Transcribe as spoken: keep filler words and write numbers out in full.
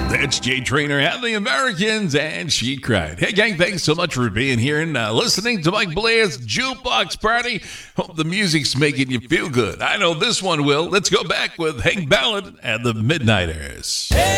That's Jay Trainer and the Americans, and She Cried. Hey, gang, thanks so much for being here and uh, listening to Mike Blair's Jukebox Party. Hope the music's making you feel good. I know this one will. Let's go back with Hank Ballard and the Midnighters. Hey!